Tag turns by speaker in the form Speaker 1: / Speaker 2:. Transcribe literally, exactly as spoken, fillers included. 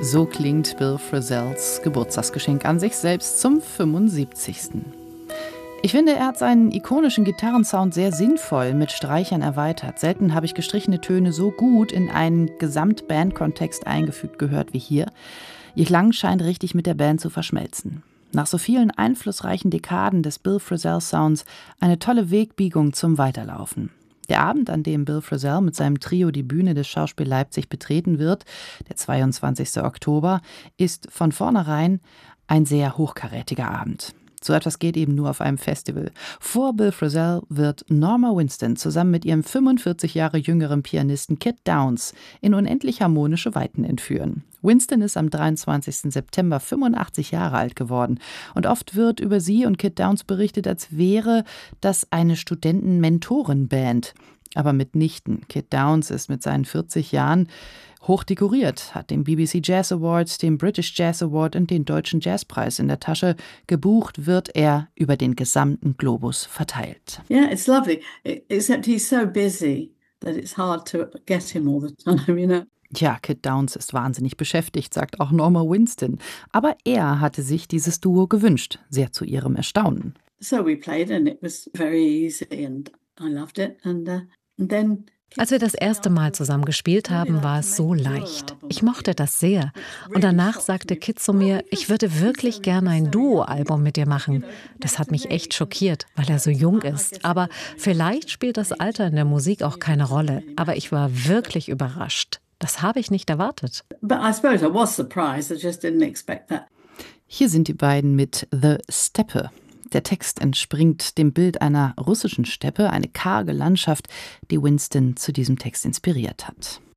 Speaker 1: So klingt Bill Frisell's Geburtstagsgeschenk an sich selbst zum fünfundsiebzigsten Ich finde, er hat seinen ikonischen Gitarrensound sehr sinnvoll mit Streichern erweitert. Selten habe ich gestrichene Töne so gut in einen Gesamtband-Kontext eingefügt gehört wie hier. Ihr Klang scheint richtig mit der Band zu verschmelzen. Nach so vielen einflussreichen Dekaden des Bill Frisell-Sounds eine tolle Wegbiegung zum Weiterlaufen. Der Abend, an dem Bill Frisell mit seinem Trio die Bühne des Schauspiel Leipzig betreten wird, der zweiundzwanzigsten Oktober, ist von vornherein ein sehr hochkarätiger Abend. So etwas geht eben nur auf einem Festival. Vor Bill Frisell wird Norma Winston zusammen mit ihrem fünfundvierzig Jahre jüngeren Pianisten Kit Downs in unendlich harmonische Weiten entführen. Winston ist am dreiundzwanzigsten September fünfundachtzig Jahre alt geworden und oft wird über sie und Kit Downs berichtet, als wäre das eine Studenten-Mentoren-Band. Aber mitnichten. Kit Downs ist mit seinen vierzig Jahren hoch dekoriert, hat den B B C Jazz Award, den British Jazz Award und den Deutschen Jazzpreis in der Tasche. Gebucht wird er über den gesamten Globus verteilt.
Speaker 2: Yeah, it's lovely, except he's so busy that it's hard to get him all the time, you know.
Speaker 1: Ja, Kit Downs ist wahnsinnig beschäftigt, sagt auch Norma Winston. Aber er hatte sich dieses Duo gewünscht, sehr zu ihrem Erstaunen.
Speaker 2: So we played and it was very easy and I loved it and, uh, and then
Speaker 3: Als wir das erste Mal zusammen gespielt haben, war es so leicht. Ich mochte das sehr. Und danach sagte Kit zu mir, ich würde wirklich gerne ein Duo-Album mit dir machen. Das hat mich echt schockiert, weil er so jung ist. Aber vielleicht spielt das Alter in der Musik auch keine Rolle. Aber ich war wirklich überrascht. Das habe ich nicht erwartet.
Speaker 1: Hier sind die beiden mit The Steppe. Der Text entspringt dem Bild einer russischen Steppe, eine karge Landschaft, die Winston zu diesem Text inspiriert hat.